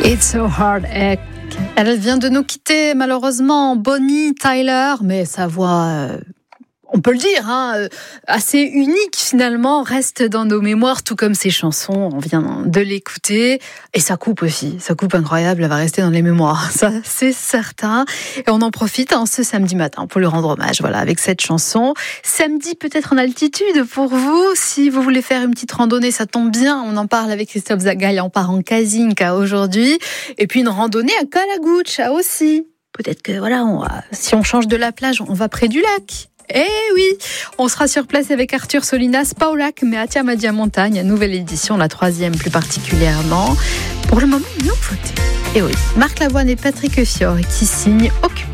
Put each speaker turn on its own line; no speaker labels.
It's so hard. Elle vient de nous quitter, malheureusement, Bonnie Tyler, mais sa voix, on peut le dire, assez unique finalement, reste dans nos mémoires, tout comme ses chansons. On vient de l'écouter. Et sa coupe aussi, sa coupe incroyable, elle va rester dans les mémoires, ça c'est certain. Et on en profite ce samedi matin pour lui rendre hommage, voilà, avec cette chanson. Samedi peut-être en altitude pour vous, si vous voulez faire une petite randonnée, ça tombe bien, on en parle avec Christophe Zagaï, on part en Kazinka aujourd'hui. Et puis une randonnée à Kalagucha aussi. Peut-être que voilà, si on change de la plage, on va près du lac. Eh oui, on sera sur place avec Arthur Solinas, pas au lac, mais à Tiamadia Montagne, nouvelle édition, la 3e plus particulièrement. Pour le moment, une nouveauté. Et oui, Marc Lavoine et Patrick Fior qui signent Occupé.